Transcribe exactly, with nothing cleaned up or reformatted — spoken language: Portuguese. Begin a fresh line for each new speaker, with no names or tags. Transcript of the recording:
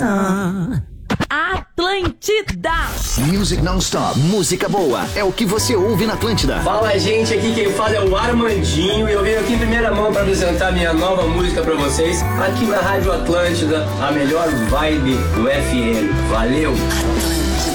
Atlântida!
Music non-stop, música boa, é o que você ouve na Atlântida.
Fala, gente, aqui quem fala é o Armandinho e eu venho aqui em primeira mão para apresentar minha nova música para vocês, aqui na Rádio Atlântida, a melhor vibe do F M. Valeu!
Atlântida.